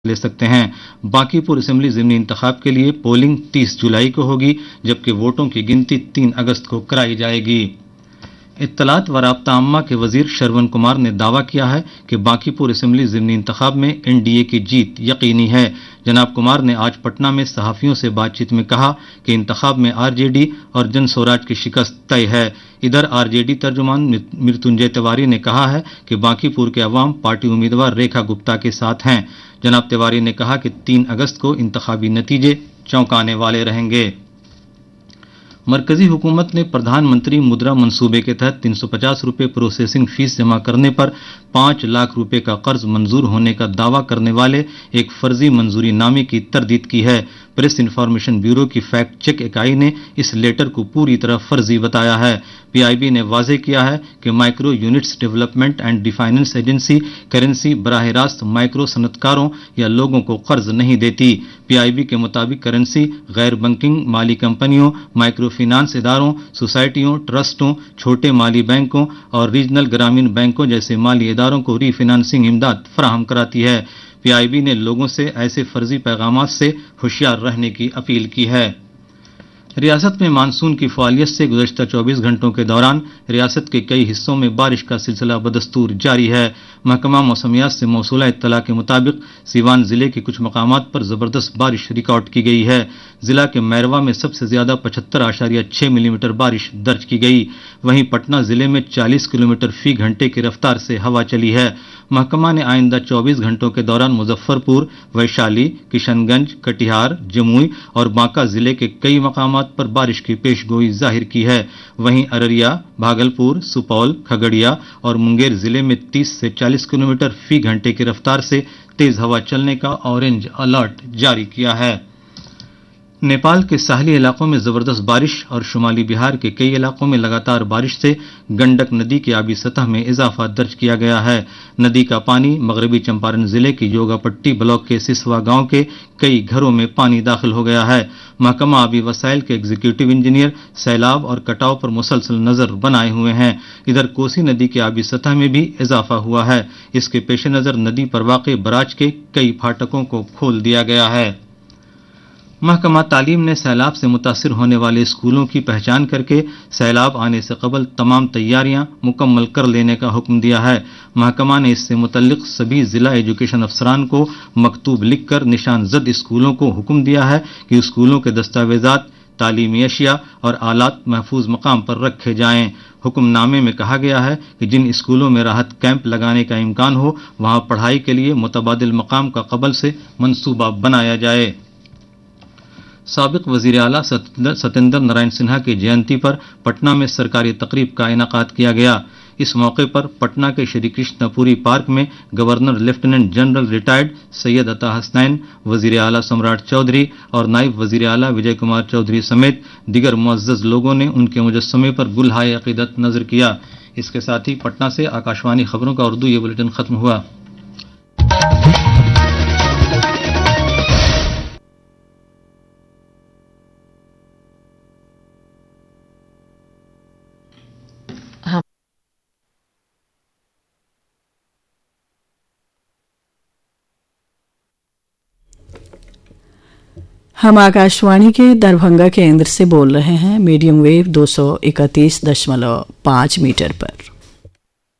لے سکتے ہیں۔ باقی پور اسمبلی ضمنی انتخاب کے لیے پولنگ 30 جولائی کو ہوگی، جبکہ ووٹوں کی گنتی 3 اگست کو کرائی جائے گی۔ اطلاعات و رابطہ عامہ کے وزیر شرون کمار نے دعویٰ کیا ہے کہ باقی پور اسمبلی ضمنی انتخاب میں NDA کی جیت یقینی ہے۔ جناب کمار نے آج پٹنہ میں صحافیوں سے بات چیت میں کہا کہ انتخاب میں RJD اور جن سوراج کی شکست طے ہے۔ ادھر RJD ترجمان مرتنجے تیواری نے کہا ہے کہ باقی پور کے عوام پارٹی امیدوار ریکھا گپتا کے ساتھ ہیں۔ جناب تیواری نے کہا کہ 3 اگست کو انتخابی نتیجے چونکانے والے رہیں گے۔ مرکزی حکومت نے پردھان منتری مدرا منصوبے کے تحت 350 روپے پروسیسنگ فیس جمع کرنے پر 5 لاکھ روپے کا قرض منظور ہونے کا دعویٰ کرنے والے ایک فرضی منظوری نامے کی تردید کی ہے۔ پریس انفارمیشن بیورو کی فیکٹ چیک اکائی نے اس لیٹر کو پوری طرح فرضی بتایا ہے۔ PIB نے واضح کیا ہے کہ micro units development and ڈیفائننس agency currency براہ راست مائکرو صنعت کاروں یا لوگوں کو قرض نہیں دیتی۔ PIB کے مطابق کرنسی غیر بینکنگ مالی کمپنیوں، مائکرو فینانس اداروں، سوسائٹیوں، ٹرسٹوں، چھوٹے مالی بینکوں اور ریجنل گرامین بینکوں جیسے مالی اداروں کو ری فنانسنگ امداد فراہم کراتی ہے۔ PIB نے لوگوں سے ایسے فرضی پیغامات سے ہوشیار رہنے کی اپیل کی ہے۔ ریاست میں مانسون کی فعالیت سے گزشتہ 24 گھنٹوں کے دوران ریاست کے کئی حصوں میں بارش کا سلسلہ بدستور جاری ہے۔ محکمہ موسمیات سے موصولہ اطلاع کے مطابق سیوان ضلع کے کچھ مقامات پر زبردست بارش ریکارڈ کی گئی ہے۔ ضلع کے میروا میں سب سے زیادہ 75.6 ملی میٹر بارش درج کی گئی۔ وہیں پٹنہ ضلع میں 40 کلومیٹر فی گھنٹے کی رفتار سے ہوا چلی ہے۔ محکمہ نے آئندہ 24 گھنٹوں کے دوران مظفر پور، ویشالی، کشن گنج، کٹیہار، جموئی اور بانکا ضلع کے کئی مقامات پر بارش کی پیش گوئی ظاہر کی ہے۔ وہیں ارریہ، بھاگلپور، سپول، کھگڑیا اور منگیر ضلع میں 30 سے 40 کلومیٹر فی گھنٹے کی رفتار سے تیز ہوا چلنے کا اورنج الرٹ جاری کیا ہے۔ نیپال کے ساحلی علاقوں میں زبردست بارش اور شمالی بہار کے کئی علاقوں میں لگاتار بارش سے گنڈک ندی کی آبی سطح میں اضافہ درج کیا گیا ہے۔ ندی کا پانی مغربی چمپارن ضلع کی یوگا پٹی بلاک کے سسوا گاؤں کے کئی گھروں میں پانی داخل ہو گیا ہے۔ محکمہ آبی وسائل کے ایگزیکٹو انجینئر سیلاب اور کٹاؤ پر مسلسل نظر بنائے ہوئے ہیں۔ ادھر کوسی ندی کی آبی سطح میں بھی اضافہ ہوا ہے۔ اس کے پیش نظر ندی پر واقع براج کے کئی پھاٹکوں کو کھول دیا گیا ہے۔ محکمہ تعلیم نے سیلاب سے متاثر ہونے والے اسکولوں کی پہچان کر کے سیلاب آنے سے قبل تمام تیاریاں مکمل کر لینے کا حکم دیا ہے۔ محکمہ نے اس سے متعلق سبھی ضلع ایجوکیشن افسران کو مکتوب لکھ کر نشان زد اسکولوں کو حکم دیا ہے کہ اسکولوں کے دستاویزات، تعلیمی اشیاء اور آلات محفوظ مقام پر رکھے جائیں۔ حکم نامے میں کہا گیا ہے کہ جن اسکولوں میں راحت کیمپ لگانے کا امکان ہو وہاں پڑھائی کے لیے متبادل مقام کا قبل سے منصوبہ بنایا جائے۔ سابق وزیر اعلیٰ ستیندر نارائن سنہا کی جینتی پر پٹنہ میں سرکاری تقریب کا انعقاد کیا گیا۔ اس موقع پر پٹنہ کے شری کرشنا پوری پارک میں گورنر لیفٹیننٹ جنرل ریٹائرڈ سید عطا حسنین، وزیر اعلیٰ سمراٹ چودھری اور نائب وزیر اعلیٰ وجے کمار چودھری سمیت دیگر معزز لوگوں نے ان کے مجسمے پر گلہائے عقیدت نظر کیا۔ اس کے ساتھ ہی پٹنہ سے آکاشوانی خبروں کا اردو یہ بلیٹن ختم ہوا۔ ہم آکاشوانی کے دربھنگا کیندر سے بول رہے ہیں، میڈیم ویو 231.5 میٹر پر۔